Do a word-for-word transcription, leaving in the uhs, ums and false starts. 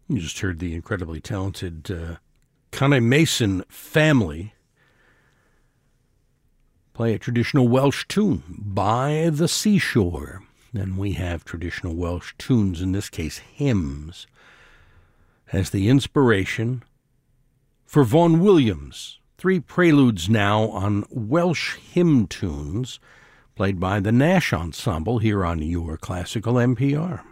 You just heard the incredibly talented uh, Connie Mason family play a traditional Welsh tune, By the Seashore. And we have traditional Welsh tunes, in this case hymns, as the inspiration for Vaughan Williams. Three preludes now on Welsh hymn tunes, played by the Nash Ensemble here on Your Classical N P R.